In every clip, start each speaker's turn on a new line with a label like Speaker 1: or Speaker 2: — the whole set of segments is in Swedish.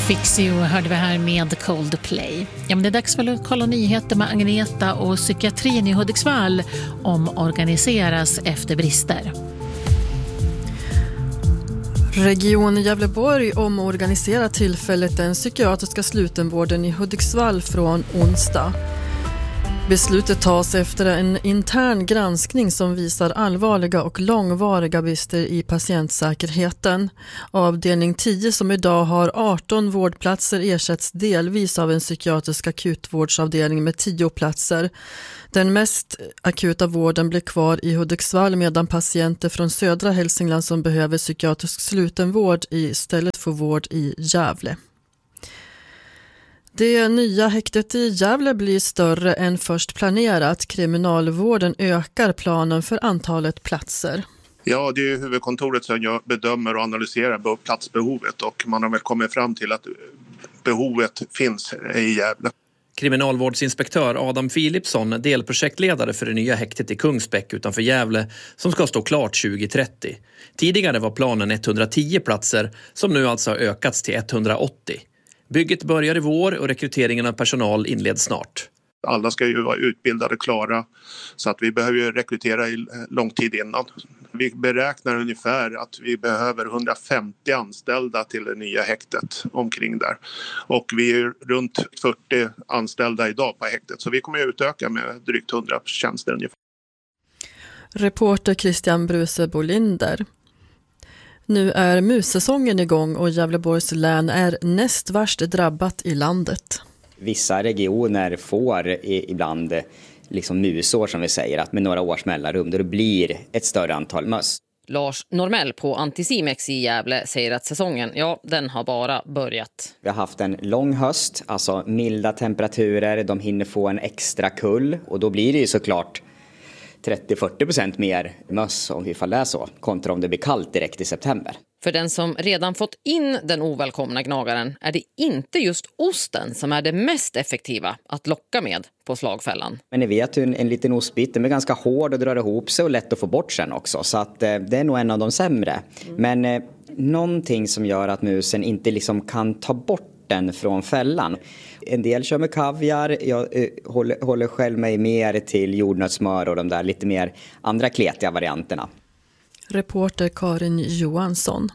Speaker 1: Fix You hörde vi här med Coldplay. Ja, men det är dags för att kolla nyheter med Agneta och psykiatrin i Hudiksvall omorganiseras efter brister.
Speaker 2: Region Gävleborg omorganiserar tillfället den psykiatriska slutenvården i Hudiksvall från onsdag. Beslutet tas efter en intern granskning som visar allvarliga och långvariga brister i patientsäkerheten. Avdelning 10 som idag har 18 vårdplatser ersätts delvis av en psykiatrisk akutvårdsavdelning med 10 platser. Den mest akuta vården blir kvar i Hudiksvall medan patienter från södra Hälsingland som behöver psykiatrisk slutenvård istället får vård i Gävle. Det nya häktet i Gävle blir större än först planerat. Kriminalvården ökar planen för antalet platser.
Speaker 3: Ja, det är huvudkontoret som jag bedömer och analyserar platsbehovet och man har väl kommit fram till att behovet finns i Gävle.
Speaker 4: Kriminalvårdsinspektör Adam Philipsson, delprojektledare för det nya häktet i Kungsbäck utanför Gävle som ska stå klart 2030. Tidigare var planen 110 platser som nu alltså har ökats till 180. Bygget börjar i vår och rekryteringen av personal inleds snart.
Speaker 3: Alla ska ju vara utbildade och klara så att vi behöver ju rekrytera i lång tid innan. Vi beräknar ungefär att vi behöver 150 anställda till det nya häktet omkring där. Och vi är runt 40 anställda idag på häktet så vi kommer att utöka med drygt 100 tjänster ungefär.
Speaker 2: Reporter Christian Bruse Bolinder. Nu är mussäsongen igång och Gävleborgs län är näst värst drabbat i landet.
Speaker 5: Vissa regioner får ibland liksom musår som vi säger, att med några års mellanrum då det blir ett större antal möss.
Speaker 6: Lars Normell på Anticimex i Gävle säger att säsongen, den har bara börjat.
Speaker 5: Vi har haft en lång höst, alltså milda temperaturer, de hinner få en extra kull och då blir det ju såklart 30-40% mer möss om vi får läsa så, kontra om det blir kallt direkt i september.
Speaker 6: För den som redan fått in den ovälkomna gnagaren är det inte just osten som är det mest effektiva att locka med på slagfällan.
Speaker 5: Men ni vet ju en liten ostbit, den är ganska hård och drar ihop sig och lätt att få bort sen också. Så att det är nog en av de sämre. Men någonting som gör att musen inte liksom kan ta bort den från fällan. En del kör med kaviar, jag håller själv mig mer till jordnötssmör och de där lite mer andra kletiga varianterna. Reporter Karin Johansson.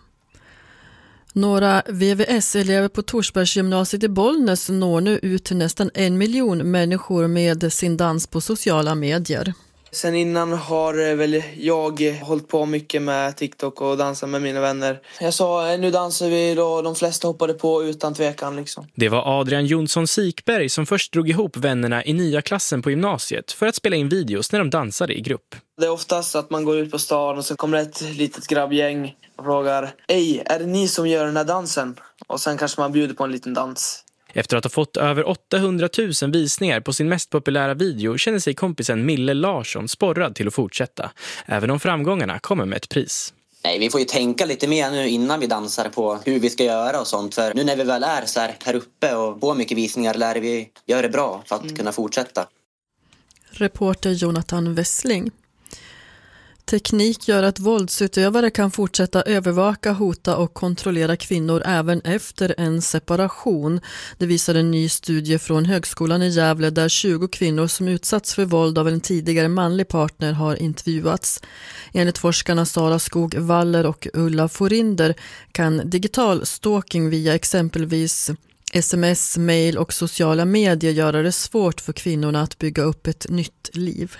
Speaker 5: Några VVS-elever på Torsbergsgymnasiet i Bollnäs når nu ut till nästan 1 miljon människor med sin dans på sociala medier.
Speaker 7: Sen innan har väl jag hållit på mycket med TikTok och dansat med mina vänner. Jag sa, nu dansar vi då, de flesta hoppade på utan tvekan liksom.
Speaker 8: Det var Adrian Jonsson Sikberg som först drog ihop vännerna i nya klassen på gymnasiet för att spela in videos när de dansade i grupp.
Speaker 7: Det är oftast att man går ut på stan och så kommer ett litet grabbgäng och frågar: "Ej, är det ni som gör den här dansen?" Och sen kanske man bjuder på en liten dans.
Speaker 8: Efter att ha fått över 800 000 visningar på sin mest populära video känner sig kompisen Mille Larsson sporrad till att fortsätta, även om framgångarna kommer med ett pris.
Speaker 9: Nej, vi får ju tänka lite mer nu innan vi dansar på hur vi ska göra och sånt. För nu när vi väl är så här uppe och får mycket visningar lär vi göra det bra för att kunna fortsätta.
Speaker 2: Reporter Jonathan Wessling. Teknik gör att våldsutövare kan fortsätta övervaka, hota och kontrollera kvinnor även efter en separation. Det visar en ny studie från Högskolan i Gävle där 20 kvinnor som utsatts för våld av en tidigare manlig partner har intervjuats. Enligt forskarna Sara Skog Waller och Ulla Forinder kan digital stalking via exempelvis sms, mail och sociala medier göra det svårt för kvinnorna att bygga upp ett nytt liv.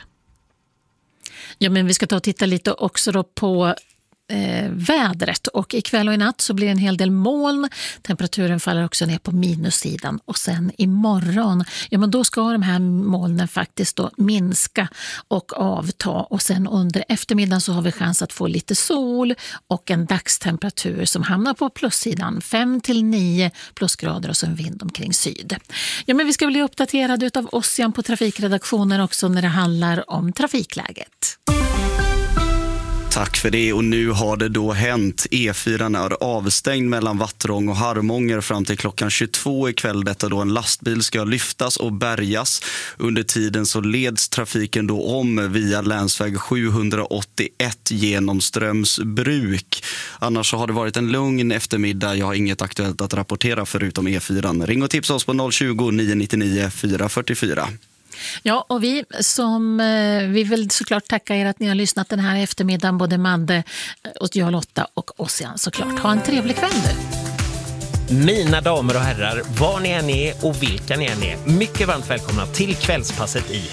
Speaker 1: Ja, men vi ska ta och titta lite också då på vädret, och ikväll och i natt så blir det en hel del moln. Temperaturen faller också ner på minussidan, och sen imorgon, men då ska de här molnen faktiskt då minska och avta, och sen under eftermiddagen så har vi chans att få lite sol och en dagstemperatur som hamnar på plussidan 5-9 plusgrader och så en vind omkring syd. Ja, men vi ska bli uppdaterade utav Ossian på trafikredaktionen också när det handlar om trafikläget.
Speaker 10: Tack för det, och nu har det då hänt. E4 är avstängd mellan Vattrång och Harmånger fram till klockan 22 ikväll. Detta då en lastbil ska lyftas och bärgas. Under tiden så leds trafiken då om via länsväg 781 genom Strömsbruk. Annars så har det varit en lugn eftermiddag. Jag har inget aktuellt att rapportera förutom E4. Ring och tipsa oss på 020 999 444.
Speaker 1: Ja, och vi vill såklart tacka er att ni har lyssnat den här eftermiddagen, både Madde och jag Lotta och Ossian såklart. Ha en trevlig kväll nu.
Speaker 11: Mina damer och herrar, var ni än är och vilka ni än är, mycket varmt välkomna till kvällspasset i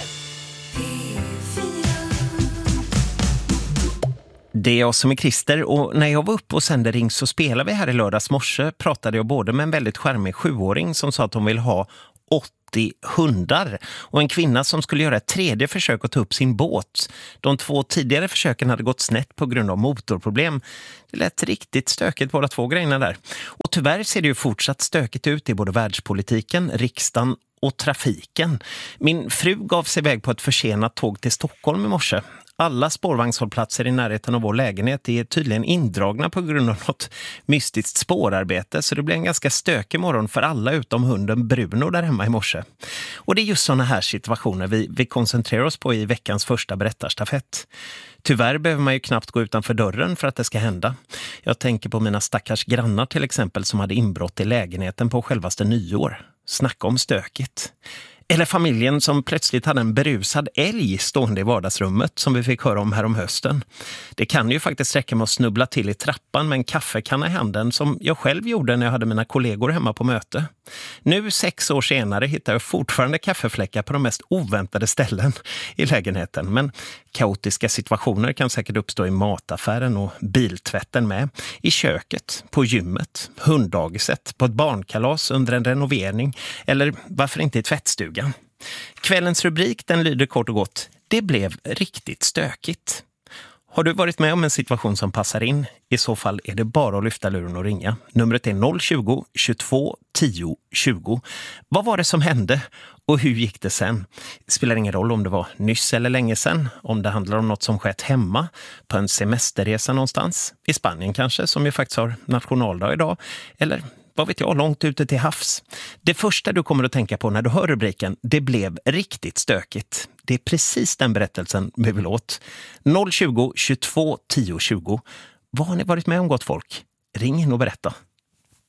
Speaker 11: Det är jag som är Christer, och när jag var uppe och sände Ring så spelade vi här i lördags morse, pratade jag både med en väldigt charmig 7-åring som sa att hon vill ha 80 hundar och en kvinna som skulle göra ett tredje försök att ta upp sin båt. De 2 tidigare försöken hade gått snett på grund av motorproblem. Det lät riktigt stökigt båda 2 grejerna där. Och tyvärr ser det ju fortsatt stökigt ut i både världspolitiken, riksdagen och trafiken. Min fru gav sig iväg på ett försenat tåg till Stockholm i morse. Alla spårvagnshållplatser i närheten av vår lägenhet är tydligen indragna på grund av något mystiskt spårarbete, så det blir en ganska stökig morgon för alla utom hunden Bruno där hemma i morse. Och det är just sådana här situationer vi koncentrerar oss på i veckans första berättarstafett. Tyvärr behöver man ju knappt gå utanför dörren för att det ska hända. Jag tänker på mina stackars grannar till exempel som hade inbrott i lägenheten på självaste nyår. Snacka om stökigt. Eller familjen som plötsligt hade en berusad älg stående i vardagsrummet som vi fick höra om hösten. Det kan ju faktiskt räcka med att snubbla till i trappan med en kaffekanna i handen som jag själv gjorde när jag hade mina kollegor hemma på möte. Nu 6 år senare hittar jag fortfarande kaffefläckar på de mest oväntade ställen i lägenheten. Men kaotiska situationer kan säkert uppstå i mataffären och biltvätten med. I köket, på gymmet, hunddagiset, på ett barnkalas under en renovering eller varför inte i tvättstugan. Kvällens rubrik den lyder kort och gott: Det blev riktigt stökigt. Har du varit med om en situation som passar in? I så fall är det bara att lyfta luren och ringa. Numret är 020 22 10 20. Vad var det som hände? Och hur gick det sen? Det spelar ingen roll om det var nyss eller länge sedan. Om det handlar om något som skett hemma, på en semesterresa någonstans. I Spanien kanske, som ju faktiskt har nationaldag idag. Eller vad vet jag, långt ute till havs. Det första du kommer att tänka på när du hör rubriken "Det blev riktigt stökigt", det är precis den berättelsen vi vill åt. 020 22 10 20. Vad har ni varit med om, gott folk? Ring in och berätta.